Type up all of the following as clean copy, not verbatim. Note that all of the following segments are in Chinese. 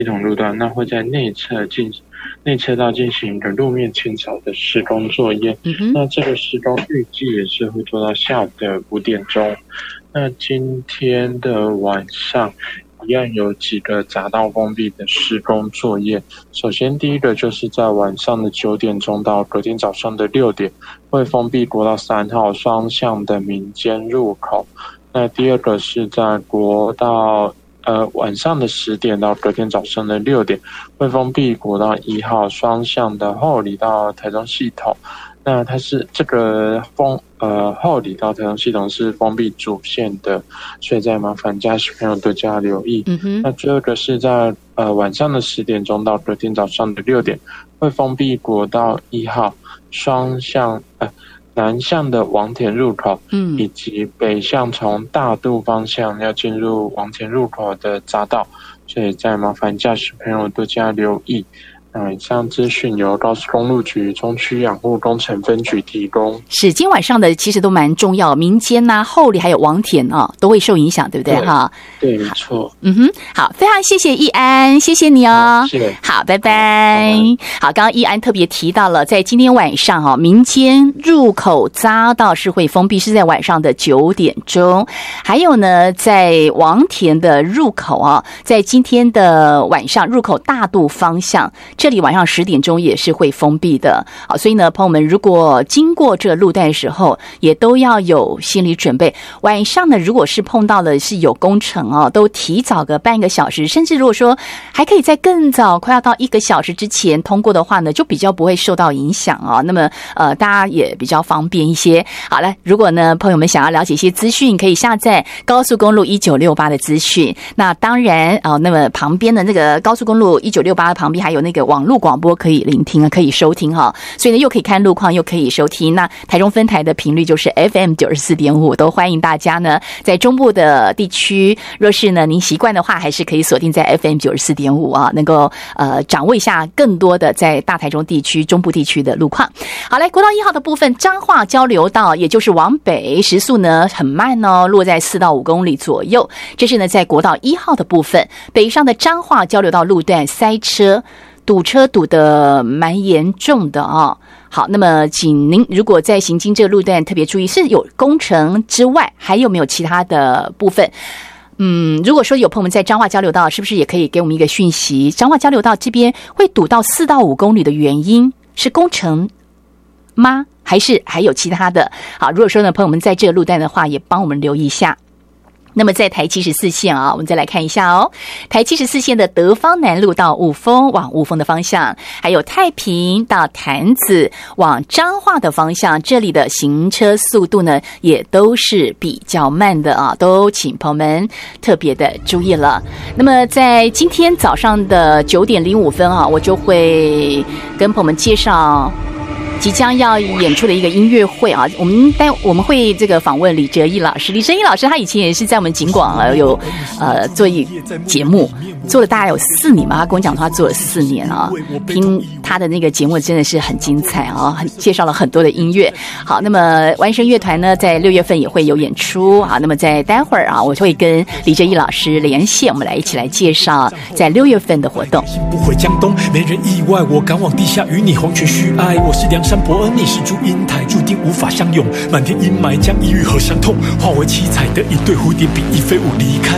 统路段，那会在内侧道进行一个路面清扫的施工作业。那这个施工预计也是会做到下午的5点钟。那今天的晚上一样有几个匝道封闭的施工作业。首先第一个就是在晚上的9点钟到隔天早上的6点，会封闭国道3号双向的民间入口。那第二个是在国道晚上的10点到隔天早上的6点，会封闭国道1号双向的后里到台中系统。那它是这个后里到台中系统是封闭主线的，所以再麻烦驾驶朋友多加留意。那最后一个是在晚上的10点钟到隔天早上的6点，会封闭国道1号双向南向的王田入口，以及北向从大肚方向要进入王田入口的匝道，所以再麻烦驾驶朋友多加留意。以上资讯由高速公路局中区养护工程分局提供。 是，今天晚上的其实都蛮重要，民间啊、后里还有王田啊，都会受影响，对不对？哈， 对，没错。 好，非常谢谢易安，谢谢你哦。 是， 好，拜拜。好，刚刚易安特别提到了，在今天晚上民间入口匝道是会封闭，是在晚上的9点钟。还有呢，在王田的入口在今天的晚上入口大肚方向。这里晚上10点钟也是会封闭的。好，所以呢，朋友们如果经过这个路段的时候，也都要有心理准备。晚上呢，如果是碰到的是有工程都提早个半个小时，甚至如果说还可以在更早，快要到1个小时之前通过的话呢，就比较不会受到影响那么大家也比较方便一些。好了，如果呢朋友们想要了解一些资讯，可以下载高速公路1968的资讯。那当然那么旁边的那个高速公路1968旁边还有那个网络广播可以聆听可以收听所以呢又可以看路况又可以收听。那台中分台的频率就是 FM 94.5，都欢迎大家呢在中部的地区，若是呢您习惯的话，还是可以锁定在 FM 94.5能够掌握一下更多的在大台中地区、中部地区的路况。好，来国道1号的部分，彰化交流道也就是往北，时速呢很慢落在4到5公里左右。这是呢在国道1号的部分，北上的彰化交流道路段塞车。堵车堵得蛮严重的好，那么请您如果在行经这个路段特别注意，是有工程之外还有没有其他的部分？如果说有朋友们在彰化交流道，是不是也可以给我们一个讯息？彰化交流道这边会堵到4到5公里的原因是工程吗？还是还有其他的？好，如果说呢朋友们在这个路段的话，也帮我们留意一下。那么在台74线我们再来看一下台74线的德芳南路到雾峰往雾峰的方向，还有太平到潭子往彰化的方向，这里的行车速度呢也都是比较慢的都请朋友们特别的注意了。那么在今天早上的9点05分我就会跟朋友们介绍即将要演出的一个音乐会我们会这个访问李哲毅老师。李哲毅老师他以前也是在我们警广有做一节目，做了大概有4年嘛，他跟我讲说他做了4年听他的那个节目真的是很精彩介绍了很多的音乐。好，那么完声乐团呢在6月份也会有演出那么在待会儿我会跟李哲毅老师连线，我们一起来介绍在6月份的活动。 不回江东，没人意外，我赶往地下与你黄泉虚爱，我是梁山伯，而你是祝英台，注定无法相拥。满天阴霾将一遇和伤痛化为七彩的一对蝴蝶，比翼飞舞离开。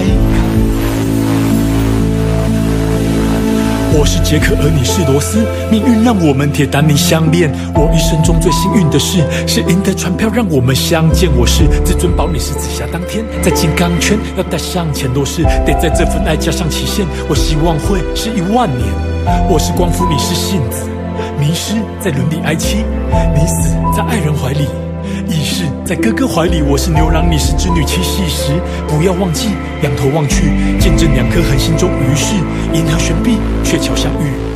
我是杰克，而你是罗斯，命运让我们铁达尼相恋。我一生中最幸运的事，是赢得船票让我们相见。我是至尊宝，你是紫霞当天，在金刚圈要带上钱多事，得在这份爱加上期限。我希望会是10000年。我是光夫，你是信子，迷失在伦理哀戚，你死在爱人怀里，意识在哥哥怀里。我是牛郎，你是织女，七夕时不要忘记仰头望去，见证2颗恒星中于是银河悬臂，鹊桥相遇。